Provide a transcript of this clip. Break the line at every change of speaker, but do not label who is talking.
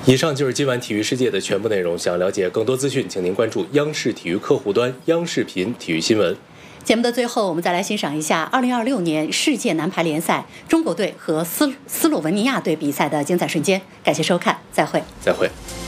以上就是今晚体育世界的全部内容。想了解更多资讯，请您关注央视体育客户端央视频体育新闻。
节目的最后，我们再来欣赏一下2026年世界男排联赛中国队和斯洛文尼亚队比赛的精彩瞬间。感谢收看，再会。
再会。